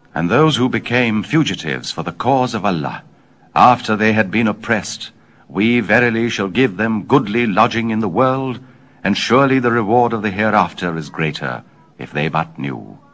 And those who became fugitives for the cause of Allah, after they had been oppressed, we verily shall give them goodly lodging in the world, and surely the reward of the hereafter is greater, if they but knew.